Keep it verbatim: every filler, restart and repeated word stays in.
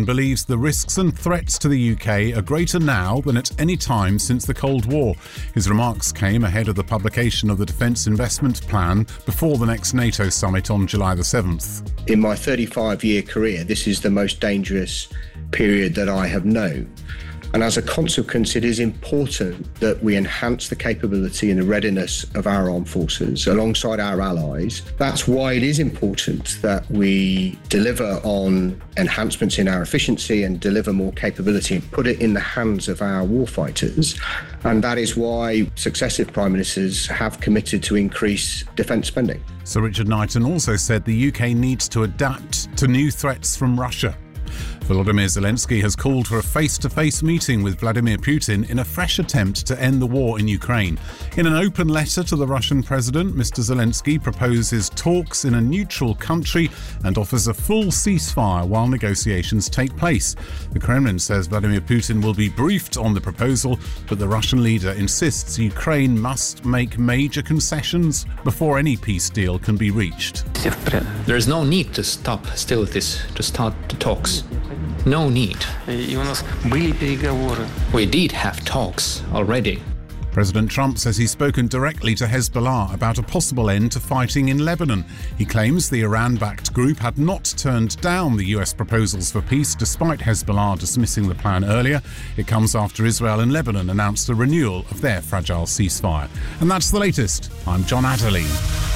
Biden believes the risks and threats to the U K are greater now than at any time since the Cold War. His remarks came ahead of the publication of the Defence Investment Plan before the next NATO summit on July the seventh. In my thirty-five-year career, this is the most dangerous period that I have known. And as a consequence, it is important that we enhance the capability and the readiness of our armed forces alongside our allies. That's why it is important that we deliver on enhancements in our efficiency and deliver more capability and put it in the hands of our warfighters. And that is why successive prime ministers have committed to increase defence spending. Sir Richard Knighton also said the U K needs to adapt to new threats from Russia. Volodymyr Zelensky has called for a face-to-face meeting with Vladimir Putin in a fresh attempt to end the war in Ukraine. In an open letter to the Russian president, Mister Zelensky proposes talks in a neutral country and offers a full ceasefire while negotiations take place. The Kremlin says Vladimir Putin will be briefed on the proposal, but the Russian leader insists Ukraine must make major concessions before any peace deal can be reached. There is no need to stop hostilities, to start the talks. No need. We did have talks already. President Trump says he's spoken directly to Hezbollah about a possible end to fighting in Lebanon. He claims the Iran-backed group had not turned down the U S proposals for peace despite Hezbollah dismissing the plan earlier. It comes after Israel and Lebanon announced a renewal of their fragile ceasefire. And that's the latest. I'm John Adderley.